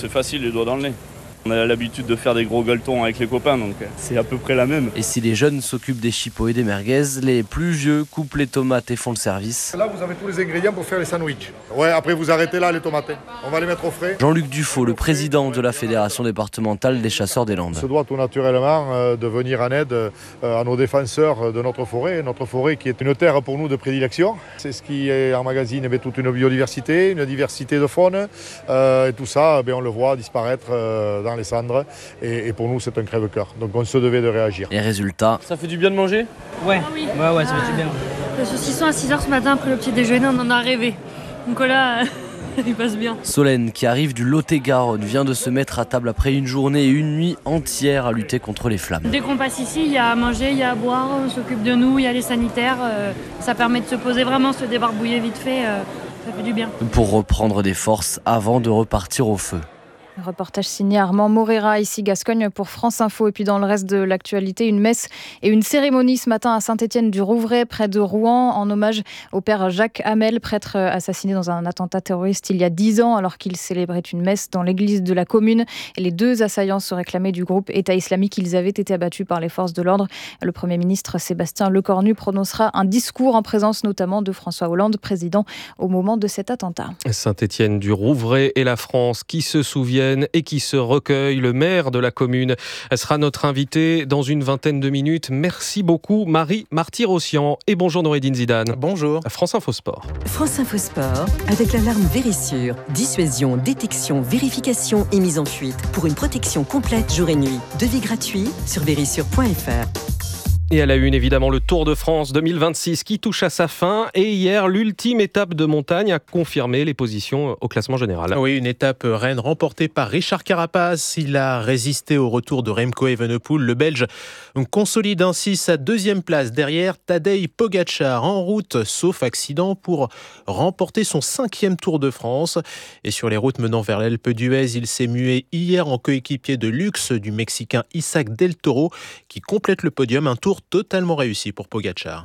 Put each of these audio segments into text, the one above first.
c'est facile, les doigts dans le nez. On a l'habitude de faire des gros gueuletons avec les copains, donc c'est à peu près la même. Et si les jeunes s'occupent des chipots et des merguez, les plus vieux coupent les tomates et font le service. Là, vous avez tous les ingrédients pour faire les sandwichs. Ouais, après vous arrêtez là les tomates. On va les mettre au frais. Jean-Luc Dufaux, le président de la Fédération départementale des chasseurs des Landes. On se doit tout naturellement de venir en aide à nos défenseurs de notre forêt qui est une terre pour nous de prédilection. C'est ce qui emmagasine toute une biodiversité, une diversité de faune. Et tout ça, on le voit disparaître dans les cendres. Et pour nous, c'est un crève-cœur. Donc on se devait de réagir. Et résultat, ça fait du bien de manger ? Ouais, ah oui. ouais, ça fait du bien. Le saucisson à 6h ce matin après le petit déjeuner, on en a rêvé. Donc là, il passe bien. Solène, qui arrive du Lot-et-Garonne, vient de se mettre à table après une journée et une nuit entière à lutter contre les flammes. Dès qu'on passe ici, il y a à manger, il y a à boire, on s'occupe de nous, il y a les sanitaires. Ça permet de se poser vraiment, se débarbouiller vite fait, ça fait du bien. Pour reprendre des forces avant de repartir au feu. Reportage signé Armand Morera, ici Gascogne pour France Info. Et puis dans le reste de l'actualité, une messe et une cérémonie ce matin à Saint-Étienne-du-Rouvray, près de Rouen, en hommage au père Jacques Hamel, prêtre assassiné dans un attentat terroriste il y a 10 ans, alors qu'il célébrait une messe dans l'église de la commune. Et les deux assaillants se réclamaient du groupe État islamique. Ils avaient été abattus par les forces de l'ordre. Le Premier ministre Sébastien Lecornu prononcera un discours en présence notamment de François Hollande, président au moment de cet attentat. Saint-Étienne-du-Rouvray et la France qui se souviennent et qui se recueille. Le maire de la commune sera notre invité dans une vingtaine de minutes. Merci beaucoup Marie Marty-Rossian et bonjour Noureddine Zidane. Bonjour. France Info Sport. France Info Sport avec l'alarme Vérissure. Dissuasion, détection, vérification et mise en fuite pour une protection complète jour et nuit. Devis gratuit sur vérissure.fr. Et à la une, évidemment, le Tour de France 2026 qui touche à sa fin. Et hier, l'ultime étape de montagne a confirmé les positions au classement général. Oui, une étape reine remportée par Richard Carapaz. Il a résisté au retour de Remco Evenepoel. Le Belge consolide ainsi sa deuxième place derrière Tadej Pogačar, en route, sauf accident, pour remporter son 5e Tour de France. Et sur les routes menant vers l'Alpe d'Huez, il s'est mué hier en coéquipier de luxe du Mexicain Isaac Del Toro, qui complète le podium. Un tour totalement réussi pour Pogačar.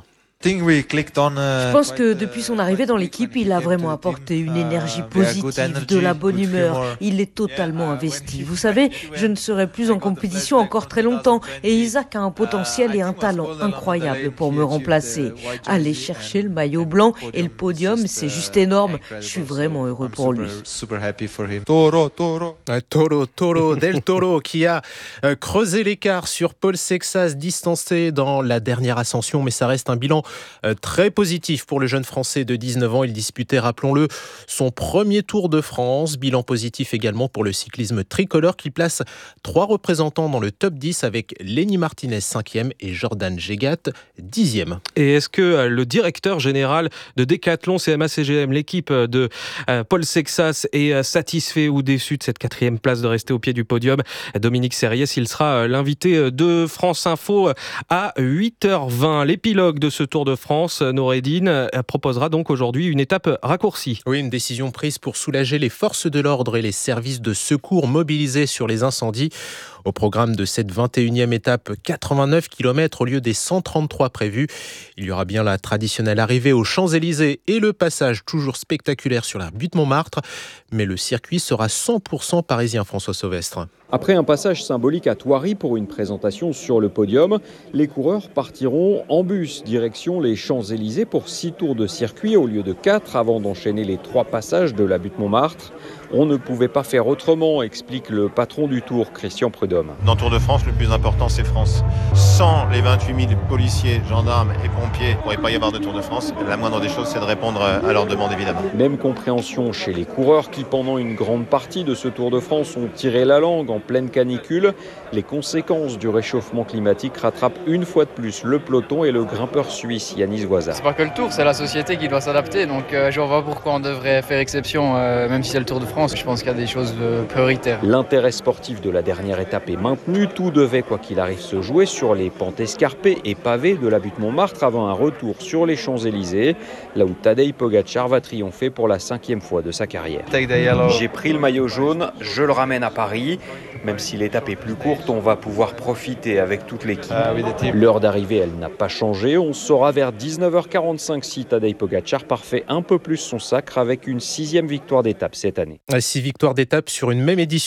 Je pense que depuis son arrivée dans l'équipe, il a vraiment apporté une énergie positive, de la bonne humeur. Il est totalement investi. Vous savez, je ne serai plus en compétition encore très longtemps et Isaac a un potentiel et un talent incroyable pour me remplacer. Aller chercher le maillot blanc et le podium, c'est juste énorme. Je suis vraiment heureux pour lui. Del Toro qui a creusé l'écart sur Paul Sexas, distancé dans la dernière ascension, mais ça reste un bilan très positif pour le jeune Français de 19 ans. Il disputait, rappelons-le, son premier Tour de France. Bilan positif également pour le cyclisme tricolore qui place 3 représentants dans le top 10 avec Lenny Martinez 5e et Jordan Gégat 10e. Et est-ce que le directeur général de Decathlon CMA-CGM, l'équipe de Paul Sexas, est satisfait ou déçu de cette 4e place de rester au pied du podium? Dominique Serriès, il sera l'invité de France Info à 8h20. L'épilogue de ce Tour de France, Noureddine, proposera donc aujourd'hui une étape raccourcie. Oui, une décision prise pour soulager les forces de l'ordre et les services de secours mobilisés sur les incendies. Au programme de cette 21e étape, 89 km au lieu des 133 prévus. Il y aura bien la traditionnelle arrivée aux Champs-Élysées et le passage toujours spectaculaire sur la butte Montmartre. Mais le circuit sera 100% parisien, François Sauvestre. Après un passage symbolique à Thoiry pour une présentation sur le podium, les coureurs partiront en bus direction les Champs-Élysées pour 6 tours de circuit au lieu de 4 avant d'enchaîner les 3 passages de la butte Montmartre. On ne pouvait pas faire autrement, explique le patron du Tour, Christian Prudhomme. Dans le Tour de France, le plus important, c'est France. Sans les 28 000 policiers, gendarmes et pompiers, il ne pourrait pas y avoir de Tour de France. La moindre des choses, c'est de répondre à leurs demandes, évidemment. Même compréhension chez les coureurs qui, pendant une grande partie de ce Tour de France, ont tiré la langue en pleine canicule. Les conséquences du réchauffement climatique rattrapent une fois de plus le peloton et le grimpeur suisse Yanis Voisa. C'est pas que le Tour, c'est la société qui doit s'adapter. Donc je vois pourquoi on devrait faire exception, même si c'est le Tour de France. Je pense qu'il y a des choses prioritaires. L'intérêt sportif de la dernière étape est maintenu. Tout devait, quoi qu'il arrive, se jouer sur les pentes escarpées et pavées de la butte Montmartre avant un retour sur les Champs-Élysées, là où Tadej Pogačar va triompher pour la 5e fois de sa carrière. J'ai pris le maillot jaune, je le ramène à Paris. Même si l'étape est plus courte, on va pouvoir profiter avec toute l'équipe. L'heure d'arrivée, elle n'a pas changé. On saura vers 19h45 si Tadej Pogačar parfait un peu plus son sacre avec une 6e victoire d'étape cette année. 6 victoires d'étape sur une même édition.